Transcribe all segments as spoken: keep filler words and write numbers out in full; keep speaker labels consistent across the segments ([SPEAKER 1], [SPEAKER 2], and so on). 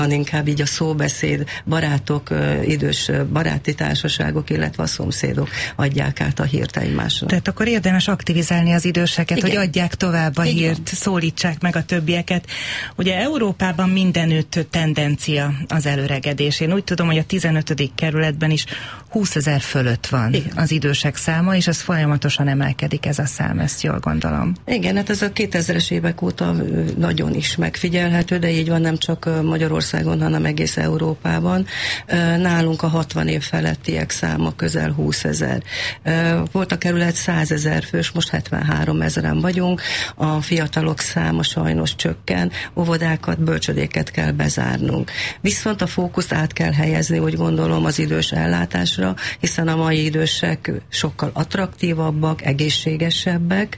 [SPEAKER 1] inkább így a szóbeszéd, barátok, idős baráti társaságok, illetve a szomszédok adják át a hírt egymásnak.
[SPEAKER 2] Tehát akkor érdemes aktivizálni az időseket, igen, hogy adják tovább a
[SPEAKER 1] igen,
[SPEAKER 2] hírt, szólítsák meg a többieket. Ugye Európában mindenütt tendencia az előregedés. Én úgy tudom, hogy a tizenötödik kerületben is húszezer fölött van, igen, az idősek száma, és ez folyamatosan emelkedik, ez a szám, ezt jól gondolom.
[SPEAKER 1] Igen, hát ez a kétezres évek óta nagyon is megfigyelhető, de így van nem csak Magyarországon, hanem egész Európában. Nálunk a hatvan év felettiek száma közel húszezer. Volt a kerület százezer fős, most hetvenhárom ezeren vagyunk. A fiatalok száma sajnos csökken, óvodákat, bölcsödéket kell bezárnunk. Viszont a fókuszt át kell helyezni, úgy gondolom, az idős ellátásra, hiszen a mai idősek sokkal attraktívabbak, egészségesebbek,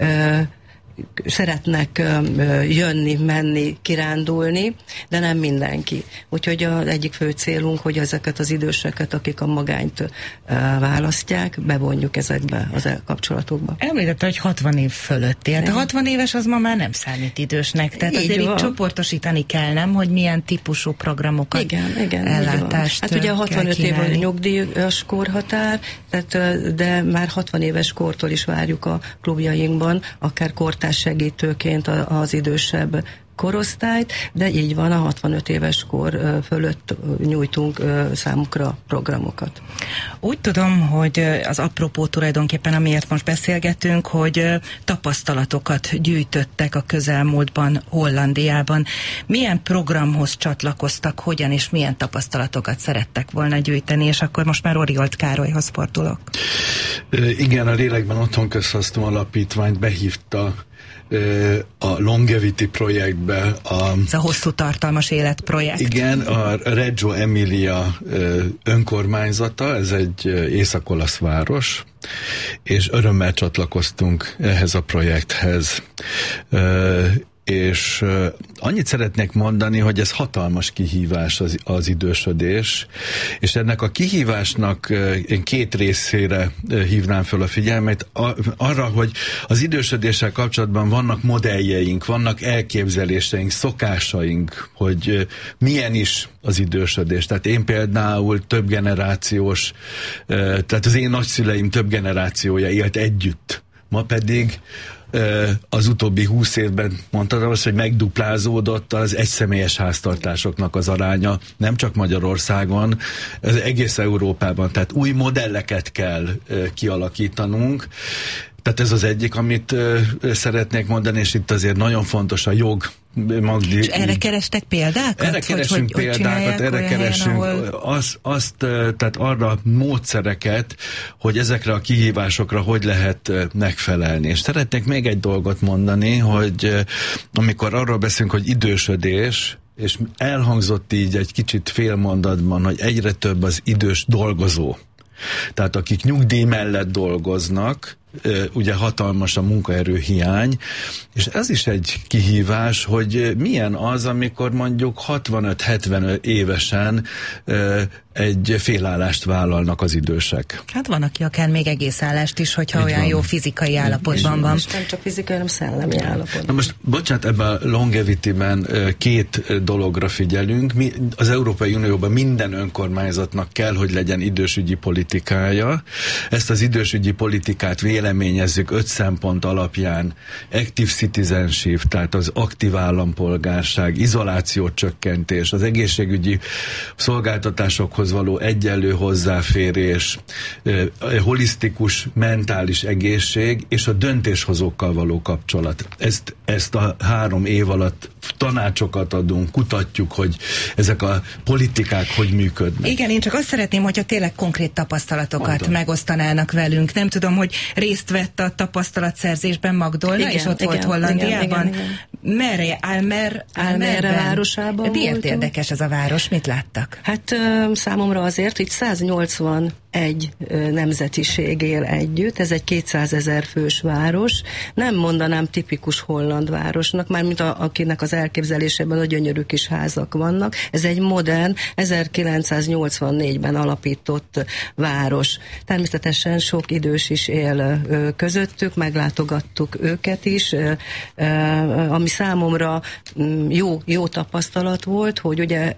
[SPEAKER 1] szeretnek jönni, menni, kirándulni, de nem mindenki. Úgyhogy az egyik fő célunk, hogy ezeket az időseket, akik a magányt választják, bevonjuk ezekbe az kapcsolatokba.
[SPEAKER 2] Említette, hogy hatvan év fölötti. Hát a hatvan éves az ma már nem számít idősnek. Tehát így azért van. Itt csoportosítani kell, nem, hogy milyen típusú programokat, igen, igen, ellátást.
[SPEAKER 1] Hát ugye a hatvanöt év a nyugdíjas korhatár, tehát, de már hatvan éves kortól is várjuk a klubjainkban, akár kortár segítőként az idősebb korosztályt, de így van, a hatvanöt éves kor fölött nyújtunk számukra programokat.
[SPEAKER 2] Úgy tudom, hogy az apropó tulajdonképpen, amiért most beszélgetünk, hogy tapasztalatokat gyűjtöttek a közelmúltban Hollandiában. Milyen programhoz csatlakoztak, hogyan és milyen tapasztalatokat szerettek volna gyűjteni, és akkor most már Oriolt Károlyhoz fordulok.
[SPEAKER 3] Igen, a Lélekben Otthon Közhasznú Alapítványt behívta a Longevity projektbe. A,
[SPEAKER 2] Ez a hosszú tartalmas életprojekt.
[SPEAKER 3] Igen, a Reggio Emilia önkormányzata, ez egy észak-olasz város, és örömmel csatlakoztunk ehhez a projekthez. És uh, annyit szeretnék mondani, hogy ez hatalmas kihívás az, az idősödés, és ennek a kihívásnak uh, én két részére uh, hívnám föl a figyelmet, a, arra, hogy az idősödéssel kapcsolatban vannak modelljeink, vannak elképzeléseink, szokásaink, hogy uh, milyen is az idősödés. Tehát én például több generációs, uh, tehát az én nagyszüleim több generációja élt együtt. Ma pedig az utóbbi húsz évben mondtam azt, hogy megduplázódott az egyszemélyes háztartásoknak az aránya, nem csak Magyarországon, az egész Európában. Tehát új modelleket kell kialakítanunk. Tehát ez az egyik, amit szeretnék mondani, és itt azért nagyon fontos a jog. Magdi,
[SPEAKER 2] és erre kerestek példákat?
[SPEAKER 3] Erre keresünk hogy, példákat, hogy erre keresünk helyen, ahol... azt, azt, tehát arra módszereket, hogy ezekre a kihívásokra hogy lehet megfelelni. És szeretnék még egy dolgot mondani, hogy amikor arról beszélünk, hogy idősödés, és elhangzott így egy kicsit félmondatban, hogy egyre több az idős dolgozó. Tehát akik nyugdíj mellett dolgoznak, ugye hatalmas a munkaerőhiány, és ez is egy kihívás, hogy milyen az, amikor mondjuk hatvanöt-hetvenöt évesen egy félállást vállalnak az idősek.
[SPEAKER 2] Hát van, aki akár még egész állást is, hogyha így olyan van. Jó fizikai állapotban van.
[SPEAKER 1] És nem csak fizikai, hanem szellemi állapotban.
[SPEAKER 3] Na most, bocsánat, ebben a Longevity-ben két dologra figyelünk. Mi, az Európai Unióban minden önkormányzatnak kell, hogy legyen idősügyi politikája. Ezt az idősügyi politikát véleményezzük öt szempont alapján. Active citizenship, tehát az aktív állampolgárság, izoláció csökkentés, az egészségügyi szolgáltatásokhoz való egyenlő hozzáférés, holisztikus mentális egészség és a döntéshozókkal való kapcsolat. Ezt, ezt a három év alatt tanácsokat adunk, kutatjuk, hogy ezek a politikák hogy működnek.
[SPEAKER 2] Igen, én csak azt szeretném, hogyha tényleg konkrét tapasztalatokat Mondom. megosztanának velünk. Nem tudom, hogy részt vett a tapasztalatszerzésben Magdolna, igen, és ott igen, volt Hollandiában. Igen, igen, igen. Merre? Almer,
[SPEAKER 1] Almerre városában
[SPEAKER 2] Miért
[SPEAKER 1] voltunk?
[SPEAKER 2] Érdekes ez a város? Mit láttak?
[SPEAKER 1] Hát számomra azért, hogy száznyolcvan egy nemzetiség él együtt, ez egy kétszázezer fős város, nem mondanám tipikus holland városnak, mármint a, akinek az elképzelésében a gyönyörű kis házak vannak, ez egy modern, ezerkilencszáznyolcvannégyben alapított város. Természetesen sok idős is él közöttük, meglátogattuk őket is, ami számomra jó, jó tapasztalat volt, hogy ugye